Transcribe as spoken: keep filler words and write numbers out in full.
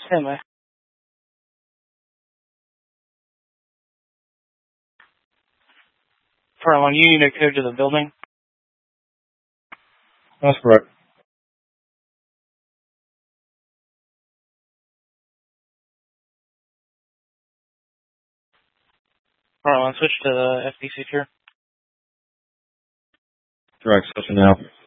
Anyway. Furlong, you need to go to the building? That's correct. Furlong, switch to the F D C tier. Correct, switching now.